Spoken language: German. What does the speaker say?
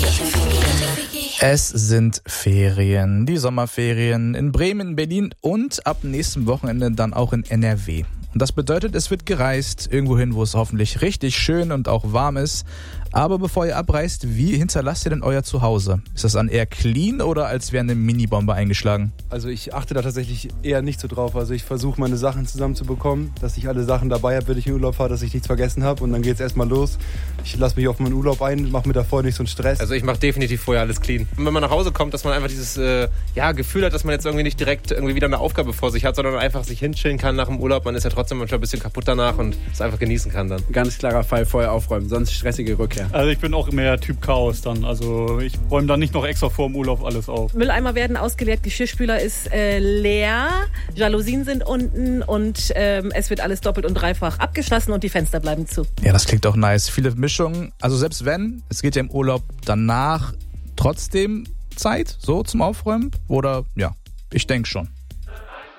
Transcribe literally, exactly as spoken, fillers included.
Es sind Ferien, die Sommerferien in Bremen, Berlin und ab nächstem Wochenende dann auch in N R W. Und das bedeutet, es wird gereist, irgendwohin, wo es hoffentlich richtig schön und auch warm ist. Aber bevor ihr abreist, wie hinterlasst ihr denn euer Zuhause? Ist das dann eher clean oder als wäre eine Minibombe eingeschlagen? Also ich achte da tatsächlich eher nicht so drauf. Also ich versuche meine Sachen zusammenzubekommen, dass ich alle Sachen dabei habe, wenn ich in Urlaub fahre, dass ich nichts vergessen habe. Und dann geht's erstmal los. Ich lasse mich auf meinen Urlaub ein, mache mir davor nicht so einen Stress. Also ich mache definitiv vorher alles clean. Und wenn man nach Hause kommt, dass man einfach dieses äh, ja, Gefühl hat, dass man jetzt irgendwie nicht direkt irgendwie wieder eine Aufgabe vor sich hat, sondern einfach sich hinchillen kann nach dem Urlaub. Man ist ja trotzdem manchmal ein bisschen kaputt danach und es einfach genießen kann dann. Ganz klarer Fall, vorher aufräumen, sonst stressige Rückkehr. Also ich bin auch mehr Typ Chaos dann. Also ich räume dann nicht noch extra vor dem Urlaub alles auf. Mülleimer werden ausgeleert, Geschirrspüler ist äh, leer, Jalousien sind unten und ähm, es wird alles doppelt und dreifach abgeschlossen und die Fenster bleiben zu. Ja, das klingt auch nice. Viele Mischungen. Also selbst wenn, es geht ja im Urlaub danach trotzdem Zeit, so zum Aufräumen? Oder ja, ich denke schon.